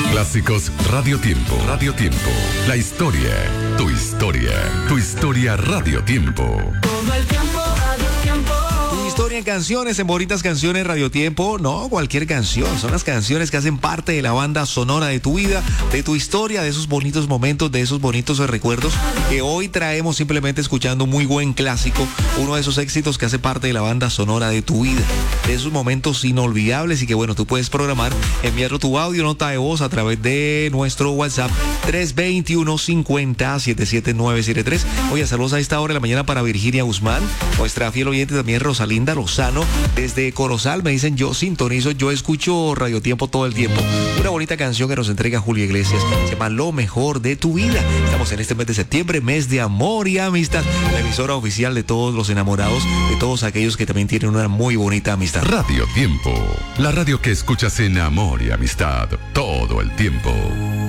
Clásicos Radio Tiempo. Radio Tiempo. La historia. Tu historia. Tu historia Radio Tiempo. Todo el tiempo, Radio Tiempo. Tu historia en canciones, en bonitas canciones Radio Tiempo. No cualquier canción, son las canciones que hacen parte de la banda sonora de tu vida, de tu historia, de esos bonitos momentos, de esos bonitos recuerdos que hoy traemos simplemente escuchando un muy buen clásico, uno de esos éxitos que hace parte de la banda sonora de tu vida, de esos momentos inolvidables y que bueno, tú puedes programar, enviar tu audio, nota de voz a través de nuestro WhatsApp 321-50-77973. Oye, saludos a esta hora de la mañana para Virginia Guzmán, nuestra fiel oyente también Rosalinda Lozano, desde Corozal, me dicen yo sintonizo, yo escucho Radio Tiempo todo el tiempo. Una bonita canción que nos entrega Julio Iglesias, se llama Lo Mejor de tu Vida. Estamos en este mes de septiembre, mes de amor y amistad, la emisora oficial de todos los enamorados, de todos aquellos que también tienen una muy bonita amistad. Radio Tiempo. La radio que escuchas en amor y amistad todo el tiempo.